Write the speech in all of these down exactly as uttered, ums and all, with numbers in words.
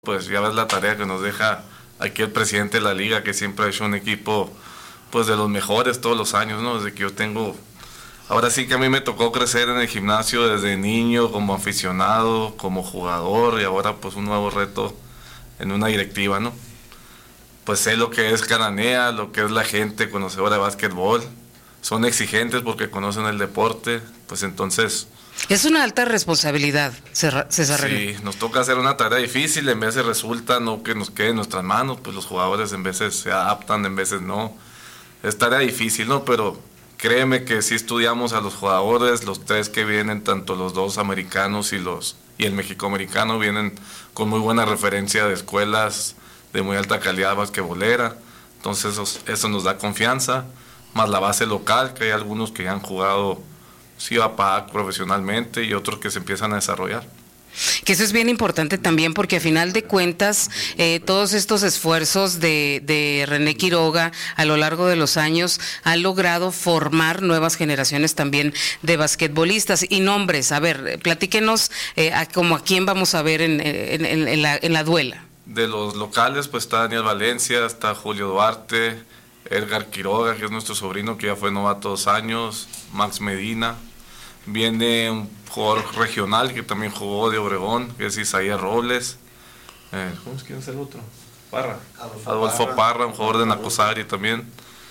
Pues ya ves la tarea que nos deja aquí el presidente de la liga, que siempre ha hecho un equipo pues de los mejores todos los años, ¿no? Desde que yo tengo, ahora sí que a mí me tocó crecer en el gimnasio desde niño, como aficionado, como jugador, y ahora pues un nuevo reto en una directiva, ¿no? Pues sé lo que es Cananea, lo que es la gente conocedora de básquetbol, son exigentes porque conocen el deporte, pues entonces... Es una alta responsabilidad, César René. Sí, nos toca hacer una tarea difícil, en veces resulta no que nos quede en nuestras manos, pues los jugadores en veces se adaptan, en veces no. Es tarea difícil, ¿no? Pero créeme que si estudiamos a los jugadores, los tres que vienen, tanto los dos americanos y los y el mexicoamericano, vienen con muy buena referencia de escuelas de muy alta calidad basquetbolera. Entonces eso, eso nos da confianza, más la base local, que hay algunos que ya han jugado sí va a pagar profesionalmente y otros que se empiezan a desarrollar. Que eso es bien importante también porque a final de cuentas eh, todos estos esfuerzos de, de René Quiroga a lo largo de los años han logrado formar nuevas generaciones también de basquetbolistas y nombres. A ver, platíquenos eh, a, como a quién vamos a ver en, en, en, en, la, en la duela. De los locales pues está Daniel Valencia, está Julio Duarte, Edgar Quiroga, que es nuestro sobrino que ya fue novato dos años, Max Medina. Viene un jugador regional que también jugó de Obregón, que es Isaías Robles. Eh, ¿Cómo es que es el otro? Parra. Adolfo, Adolfo Parra. Parra, un jugador de Nacosari también.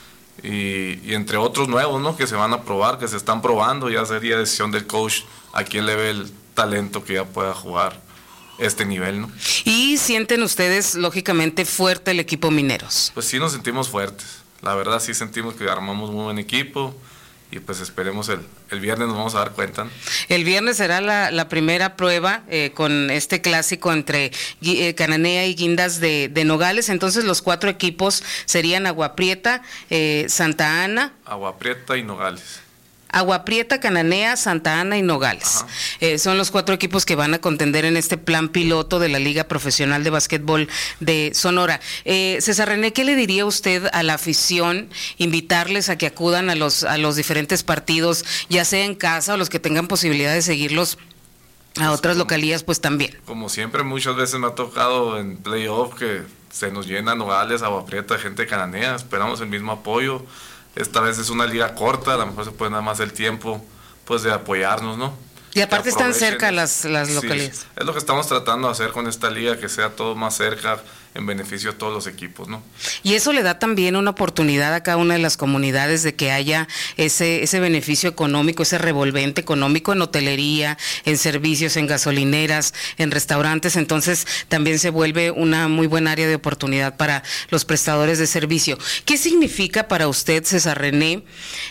Y, y entre otros nuevos, ¿no? Que se van a probar, que se están probando. Ya sería decisión del coach a quién le ve el talento que ya pueda jugar este nivel, ¿no? ¿Y sienten ustedes, lógicamente, fuerte el equipo Mineros? Pues sí nos sentimos fuertes. La verdad sí sentimos que armamos muy buen equipo. Y pues esperemos el, el viernes nos vamos a dar cuenta, ¿no? El viernes será la, la primera prueba eh, con este clásico entre eh, Cananea y Guindas de, de Nogales. Entonces los cuatro equipos serían Agua Prieta, eh, Santa Ana. Agua Prieta y Nogales. Agua Prieta, Cananea, Santa Ana y Nogales. Eh, son los cuatro equipos que van a contender en este plan piloto de la Liga Profesional de Básquetbol de Sonora. Eh, César René, ¿qué le diría usted a la afición? Invitarles a que acudan a los, a los diferentes partidos, ya sea en casa o los que tengan posibilidad de seguirlos a pues otras como, localías, pues también. Como siempre, muchas veces me ha tocado en playoff que se nos llena Nogales, Agua Prieta, gente de Cananea, esperamos el mismo apoyo. Esta vez es una liga corta, a lo mejor se puede dar más el tiempo pues de apoyarnos, ¿no? Y aparte están cerca las, las localidades. Sí, es lo que estamos tratando de hacer con esta liga, que sea todo más cerca, en beneficio de todos los equipos, ¿no? Y eso le da también una oportunidad a cada una de las comunidades de que haya ese, ese beneficio económico, ese revolvente económico en hotelería, en servicios, en gasolineras, en restaurantes. Entonces también se vuelve una muy buena área de oportunidad para los prestadores de servicio. ¿Qué significa para usted, César René,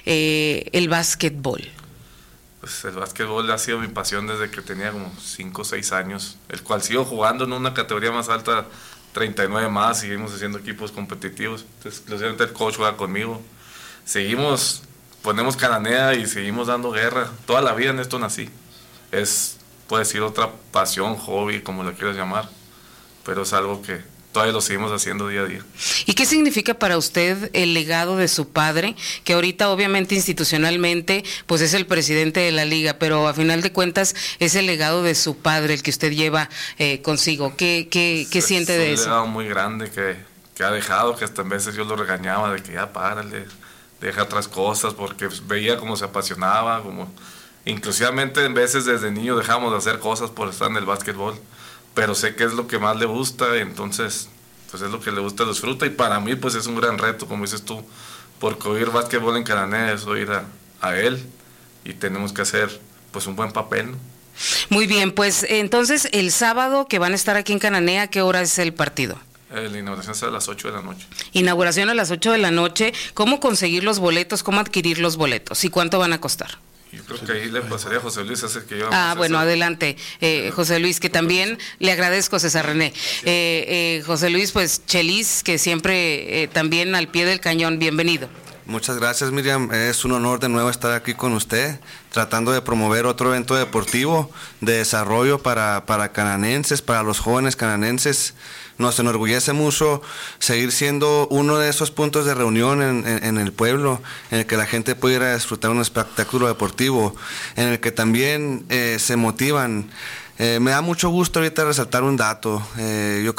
eh, el básquetbol? Pues el básquetbol ha sido mi pasión desde que tenía como cinco o seis años, el cual sigo jugando en una categoría más alta, treinta y nueve más, seguimos haciendo equipos competitivos. Entonces, exclusivamente el coach juega conmigo. Seguimos, ponemos Cananea y seguimos dando guerra. Toda la vida en esto nací. Es, puede decir, otra pasión, hobby, como lo quieras llamar, pero es algo que todavía lo seguimos haciendo día a día. ¿Y qué significa para usted el legado de su padre, que ahorita obviamente institucionalmente pues es el presidente de la liga, pero a final de cuentas es el legado de su padre el que usted lleva eh, consigo? ¿Qué, qué, qué es, siente de eso? Es un legado muy grande que, que ha dejado, que hasta en veces yo lo regañaba de que ya párale, deja otras cosas, porque veía cómo se apasionaba, como inclusivamente en veces desde niño dejamos de hacer cosas por estar en el básquetbol, pero sé que es lo que más le gusta, entonces pues es lo que le gusta, lo disfruta, y para mí pues es un gran reto, como dices tú, porque oír básquetbol en Cananea es oír a, a él, y tenemos que hacer pues un buen papel, ¿no? Muy bien, pues entonces el sábado que van a estar aquí en Cananea, ¿qué hora es el partido? Eh, la inauguración es a las ocho de la noche. Inauguración a las ocho de la noche. ¿Cómo conseguir los boletos? ¿Cómo adquirir los boletos? ¿Y cuánto van a costar? Yo creo que ahí le pasaría a José Luis, hace que yo... Ah, bueno, ese... adelante, eh, José Luis, que también le agradezco, César René. Eh, eh, José Luis, pues, Chelis, que siempre eh, también al pie del cañón, bienvenido. Muchas gracias, Miriam, es un honor de nuevo estar aquí con usted, tratando de promover otro evento deportivo de desarrollo para, para cananenses, para los jóvenes cananenses. Nos enorgullece mucho seguir siendo uno de esos puntos de reunión en, en, en el pueblo, en el que la gente pudiera disfrutar un espectáculo deportivo, en el que también eh, se motivan Eh, me da mucho gusto ahorita resaltar un dato. Eh, yo